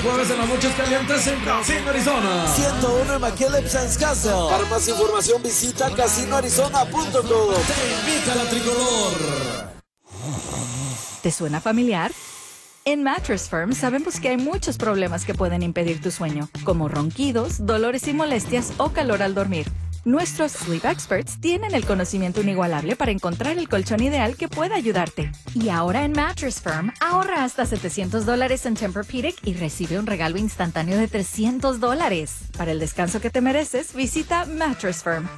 jueves en las noches calientes en Casino Arizona. 101 en McKellips and Castle. Para más información visita casinoarizona.com. Te invita la tricolor. ¿Te suena familiar? En Mattress Firm sabemos que hay muchos problemas que pueden impedir tu sueño, como ronquidos, dolores y molestias o calor al dormir. Nuestros Sleep Experts tienen el conocimiento inigualable para encontrar el colchón ideal que pueda ayudarte. Y ahora en Mattress Firm, ahorra hasta $700 en Tempur-Pedic y recibe un regalo instantáneo de $300. Para el descanso que te mereces, visita Mattress Firm.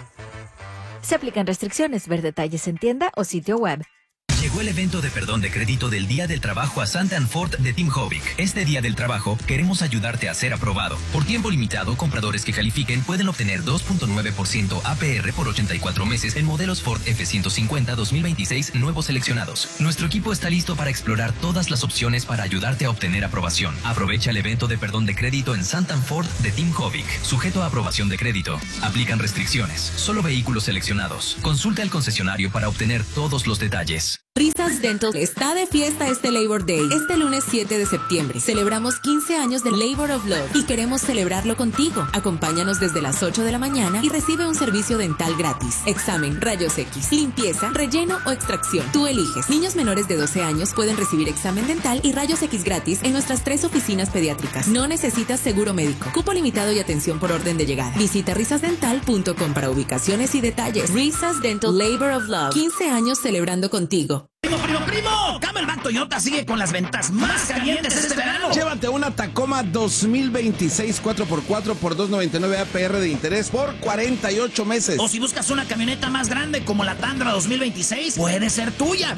Se aplican restricciones. Ver detalles en tienda o sitio web. Llegó el evento de perdón de crédito del Día del Trabajo a Santander Ford de Tim Hovick. Este Día del Trabajo queremos ayudarte a ser aprobado. Por tiempo limitado, compradores que califiquen pueden obtener 2.9% APR por 84 meses en modelos Ford F-150 2026 nuevos seleccionados. Nuestro equipo está listo para explorar todas las opciones para ayudarte a obtener aprobación. Aprovecha el evento de perdón de crédito en Santander Ford de Tim Hovick. Sujeto a aprobación de crédito. Aplican restricciones. Solo vehículos seleccionados. Consulta al concesionario para obtener todos los detalles. Risas Dental está de fiesta este Labor Day. Este lunes 7 de septiembre celebramos 15 años de Labor of Love y queremos celebrarlo contigo. Acompáñanos desde las 8 de la mañana y recibe un servicio dental gratis. Examen, rayos X, limpieza, relleno o extracción. Tú eliges. Niños menores de 12 años pueden recibir examen dental y rayos X gratis en nuestras 3 oficinas pediátricas. No necesitas seguro médico. Cupo limitado y atención por orden de llegada. Visita risasdental.com para ubicaciones y detalles. Risas Dental Labor of Love. 15 años celebrando contigo. ¡Primo! Camelback Toyota sigue con las ventas más calientes este verano. Llévate una Tacoma 2026 4x4 por $299 APR de interés por 48 meses. O si buscas una camioneta más grande como la Tundra 2026, puede ser tuya.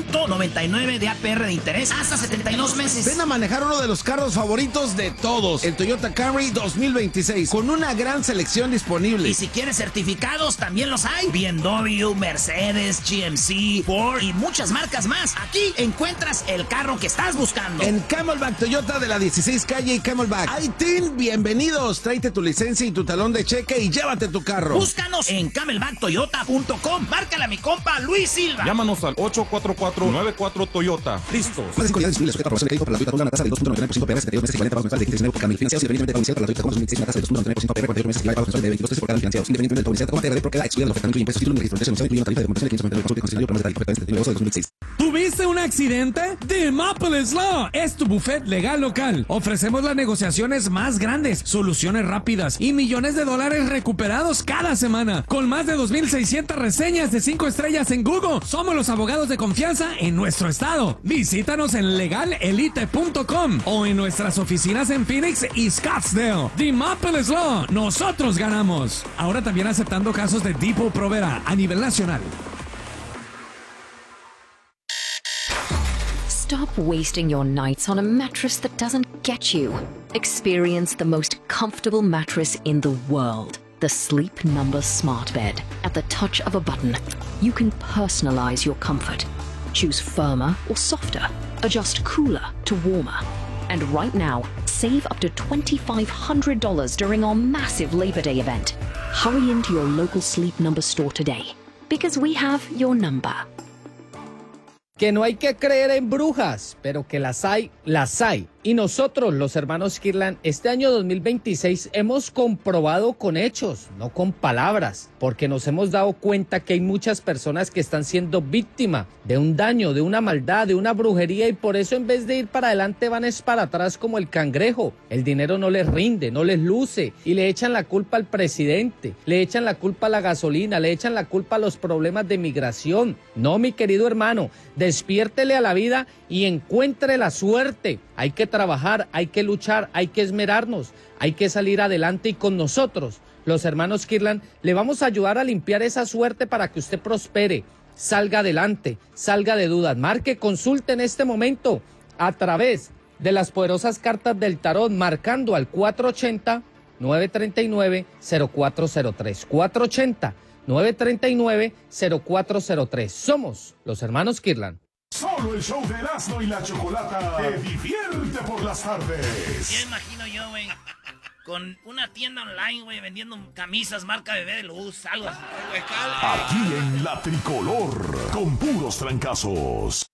2.99 de APR de interés hasta 72 meses. Ven a manejar uno de los carros favoritos de todos, el Toyota Camry 2026, con una gran selección disponible. Y si quieres certificados, también los hay. BMW, Mercedes, GMC, Ford y muchas marcas más. Aquí encuentras el carro que estás buscando. En Camelback Toyota de la 16 calle y Camelback. ¡Ay-Tin! ¡Bienvenidos! Tráete tu licencia y tu talón de cheque y llévate tu carro. Búscanos en camelbacktoyota.com. Márcale a mi compa Luis Silva. Llámanos al 844-94 Toyota. Listos. Más de disponibles sujeta a aprobación de crédito para la Toyota Tundra, una tasa de 2.99% APR, 72 meses equivalente a pago mensual de 19 por Camil. Financiados independientemente de pago inicial para la Toyota Tacoma 2026, una tasa de 2.99% APR, 48 meses equivalente a pago mensual de 22 pesos por cada financiados. Independientemente del pago inicial, Tacoma TRD propiedad excluida de la oferta, no incluye impuestos, título ni registro de incluye una tarifa de compensación de 599 consulta concesionario para más detalles oferta de 2006. ¿Tuviste un accidente? Demopolis Law es tu buffet legal local. Ofrecemos las negociaciones más grandes, soluciones rápidas y millones de dólares recuperados cada semana. Con más de 2,600 reseñas de 5 estrellas en Google, somos los abogados de confianza en nuestro estado. Visítanos en legalelite.com o en nuestras oficinas en Phoenix y Scottsdale. Demopolis Law, nosotros ganamos. Ahora también aceptando casos de Depot Provera a nivel nacional. Stop wasting your nights on a mattress that doesn't get you. Experience the most comfortable mattress in the world. The Sleep Number Smart Bed. At the touch of a button, you can personalize your comfort. Choose firmer or softer. Adjust cooler to warmer. And right now, save up to $2,500 during our massive Labor Day event. Hurry into your local Sleep Number store today, because we have your number. Que no hay que creer en brujas, pero que las hay, las hay. Y nosotros, los hermanos Kirlan, este año 2026 hemos comprobado con hechos, no con palabras, porque nos hemos dado cuenta que hay muchas personas que están siendo víctimas de un daño, de una maldad, de una brujería, y por eso en vez de ir para adelante van es para atrás como el cangrejo. El dinero no les rinde, no les luce, y le echan la culpa al presidente, le echan la culpa a la gasolina, le echan la culpa a los problemas de migración. No, mi querido hermano, despiértele a la vida y encuentre la suerte. Hay que trabajar, hay que luchar, hay que esmerarnos, hay que salir adelante, y con nosotros, los hermanos Kirlan, le vamos a ayudar a limpiar esa suerte para que usted prospere, salga adelante, salga de dudas. Marque, consulte en este momento a través de las poderosas cartas del tarot, marcando al 480-939-0403. 480-939-0403. Somos los hermanos Kirlan. Solo el show de Erasmo y la Chocolata te divierte por las tardes. Ya imagino yo, güey, con una tienda online, güey, vendiendo camisas marca Bebé de Luz, algo así. Aquí en La Tricolor, con puros trancazos.